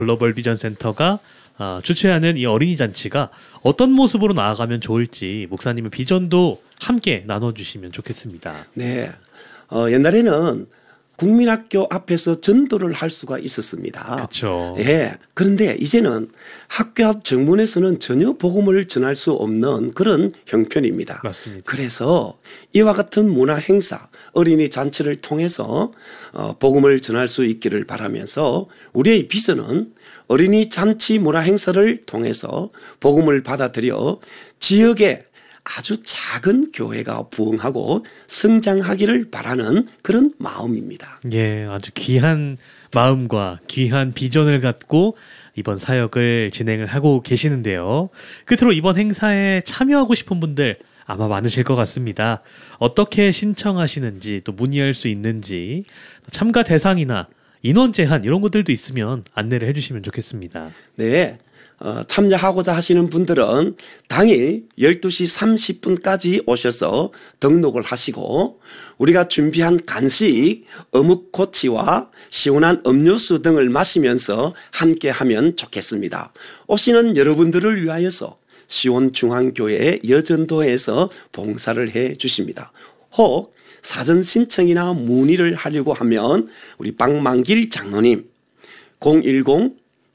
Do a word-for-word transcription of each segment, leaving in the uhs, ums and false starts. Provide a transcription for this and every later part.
글로벌 비전 센터가 어, 주최하는 이 어린이 잔치가 어떤 모습으로 나아가면 좋을지 목사님의 비전도 함께 나눠주시면 좋겠습니다. 네, 어, 옛날에는 국민학교 앞에서 전도를 할 수가 있었습니다. 그렇죠. 예. 그런데 이제는 학교 앞 정문에서는 전혀 복음을 전할 수 없는 그런 형편입니다. 맞습니다. 그래서 이와 같은 문화 행사, 어린이 잔치를 통해서 어, 복음을 전할 수 있기를 바라면서 우리의 비전은 어린이 잔치 문화 행사를 통해서 복음을 받아들여 지역에 아주 작은 교회가 부흥하고 성장하기를 바라는 그런 마음입니다. 예, 아주 귀한 마음과 귀한 비전을 갖고 이번 사역을 진행을 하고 계시는데요. 끝으로 이번 행사에 참여하고 싶은 분들 아마 많으실 것 같습니다. 어떻게 신청하시는지 또 문의할 수 있는지 참가 대상이나 인원 제한 이런 것들도 있으면 안내를 해주시면 좋겠습니다. 네. 어, 참여하고자 하시는 분들은 당일 열두 시 삼십 분까지 오셔서 등록을 하시고 우리가 준비한 간식, 어묵꼬치와 시원한 음료수 등을 마시면서 함께 하면 좋겠습니다. 오시는 여러분들을 위하여서 시온중앙교회 여전도에서 봉사를 해 주십니다. 혹 사전 신청이나 문의를 하려고 하면 우리 박만길 장로님 공일공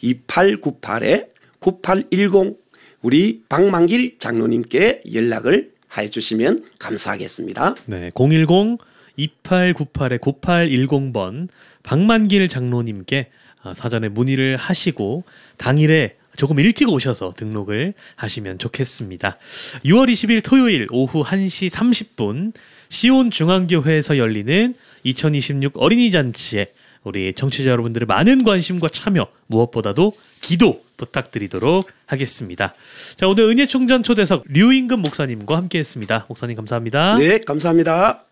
이팔구팔 구팔일공 우리 박만길 장로님께 연락을 해 주시면 감사하겠습니다. 네, 공일공 이팔구팔 구팔일공 번 박만길 장로님께 사전에 문의를 하시고 당일에 조금 일찍 오셔서 등록을 하시면 좋겠습니다. 유월 이십일 토요일 오후 한 시 삼십 분 시온중앙교회에서 열리는 이천이십육 어린이 잔치에 우리 청취자 여러분들의 많은 관심과 참여 무엇보다도 기도 부탁드리도록 하겠습니다. 자, 오늘 은혜충전 초대석 류임금 목사님과 함께했습니다. 목사님 감사합니다. 네, 감사합니다.